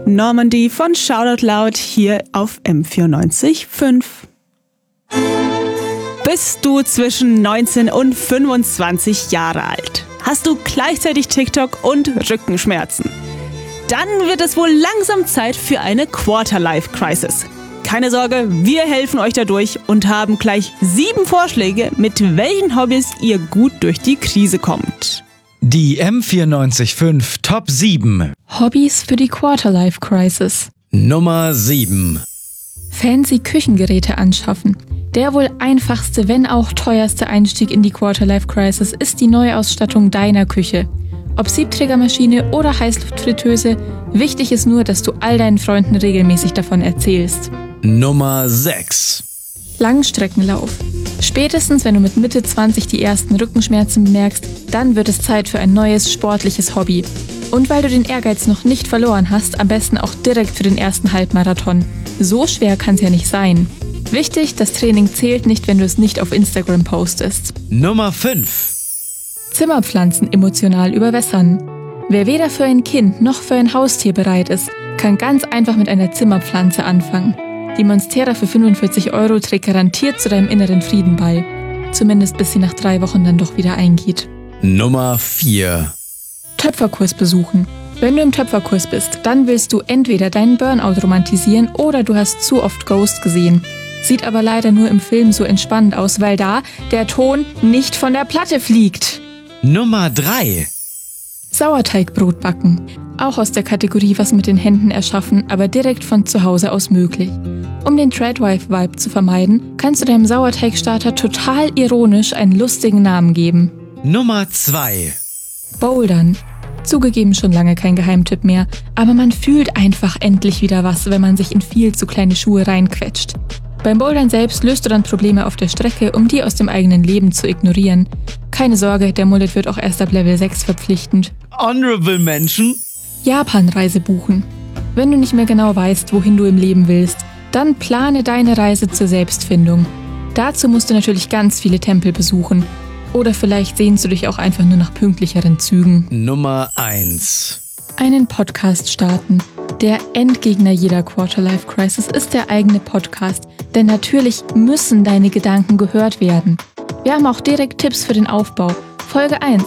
Normandy von Shoutout Loud hier auf M94.5. Bist du zwischen 19 und 25 Jahre alt? Hast du gleichzeitig TikTok und Rückenschmerzen? Dann wird es wohl langsam Zeit für eine Quarter-Life-Crisis. Keine Sorge, wir helfen euch dadurch und haben gleich 7 Vorschläge, mit welchen Hobbys ihr gut durch die Krise kommt. Die M94.5 Top 7. Hobbys für die Quarter-Life-Crisis. Nummer 7. Fancy Küchengeräte anschaffen. Der wohl einfachste, wenn auch teuerste Einstieg in die Quarter-Life-Crisis ist die Neuausstattung deiner Küche. Ob Siebträgermaschine oder Heißluftfritteuse, wichtig ist nur, dass du all deinen Freunden regelmäßig davon erzählst. Nummer 6. Langstreckenlauf. Spätestens, wenn du mit Mitte 20 die ersten Rückenschmerzen bemerkst, dann wird es Zeit für ein neues sportliches Hobby. Und weil du den Ehrgeiz noch nicht verloren hast, am besten auch direkt für den ersten Halbmarathon. So schwer kann es ja nicht sein. Wichtig, das Training zählt nicht, wenn du es nicht auf Instagram postest. Nummer 5. Zimmerpflanzen emotional überwässern. Wer weder für ein Kind noch für ein Haustier bereit ist, kann ganz einfach mit einer Zimmerpflanze anfangen. Die Monstera für 45 € trägt garantiert zu deinem inneren Frieden bei. Zumindest bis sie nach 3 Wochen dann doch wieder eingeht. Nummer 4. Töpferkurs besuchen. Wenn du im Töpferkurs bist, dann willst du entweder deinen Burnout romantisieren oder du hast zu oft Ghost gesehen. Sieht aber leider nur im Film so entspannend aus, weil da der Ton nicht von der Platte fliegt. Nummer 3. Sauerteigbrot backen. Auch aus der Kategorie was mit den Händen erschaffen, aber direkt von zu Hause aus möglich. Um den Tradwife-Vibe zu vermeiden, kannst du deinem Sauerteigstarter total ironisch einen lustigen Namen geben. Nummer 2. Bouldern. Zugegeben schon lange kein Geheimtipp mehr, aber man fühlt einfach endlich wieder was, wenn man sich in viel zu kleine Schuhe reinquetscht. Beim Bouldern selbst löst du dann Probleme auf der Strecke, um die aus dem eigenen Leben zu ignorieren. Keine Sorge, der Mullet wird auch erst ab Level 6 verpflichtend. Honorable Mention. Japan-Reise buchen. Wenn du nicht mehr genau weißt, wohin du im Leben willst, dann plane deine Reise zur Selbstfindung. Dazu musst du natürlich ganz viele Tempel besuchen. Oder vielleicht sehnst du dich auch einfach nur nach pünktlicheren Zügen. Nummer 1. Einen Podcast starten. Der Endgegner jeder Quarter-Life-Crisis ist der eigene Podcast. Denn natürlich müssen deine Gedanken gehört werden. Wir haben auch direkt Tipps für den Aufbau. Folge 1.